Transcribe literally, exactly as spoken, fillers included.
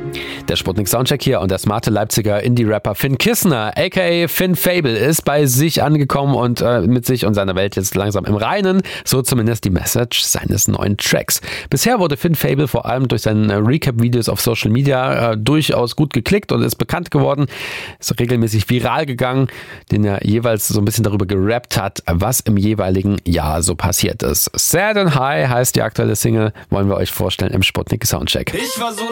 Der Sputnik Soundcheck hier und der smarte Leipziger Indie-Rapper Finn Kissner, aka Finn Fable, ist bei sich angekommen und äh, mit sich und seiner Welt jetzt langsam im Reinen, so zumindest die Message seines neuen Tracks. Bisher wurde Finn Fable vor allem durch seine Recap-Videos auf Social Media äh, durchaus gut geklickt und ist bekannt geworden, ist regelmäßig viral gegangen, den er jeweils so ein bisschen darüber gerappt hat, was im jeweiligen Jahr so passiert ist. Sad and High heißt die aktuelle Single, wollen wir euch vorstellen im Sputnik Soundcheck. Ich war so